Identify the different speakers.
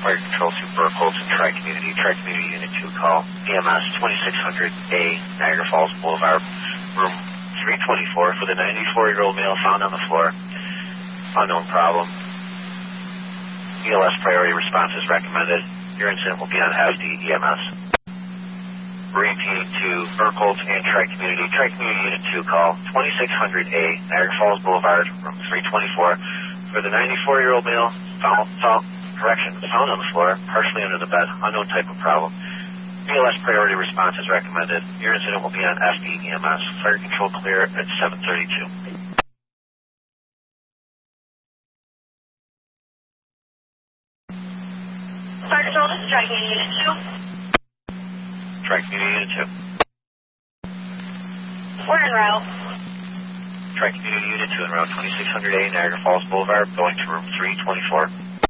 Speaker 1: Fire Control to Burkholz and Tri-Community. Tri-Community Unit 2 call. EMS 2600A, Niagara Falls Boulevard, room 324 for the 94-year-old male found on the floor. Unknown problem. ELS priority response is recommended. Your incident will be on FD EMS. Repeat to Burkholz and Tri-Community. Tri-Community Unit 2 call. 2600A, Niagara Falls Boulevard, room 324 for the 94-year-old male found on the floor, partially under the bed. Unknown type of problem. ELS priority response is recommended. Your incident will be on FD EMS. Fire control clear at 7:32.
Speaker 2: Fire control, this is Tri-Community Unit 2.
Speaker 1: Tri-Community Unit 2.
Speaker 2: We're en route.
Speaker 1: Tri-Community Unit 2 en route 2600A, Niagara Falls Boulevard, going to room 324.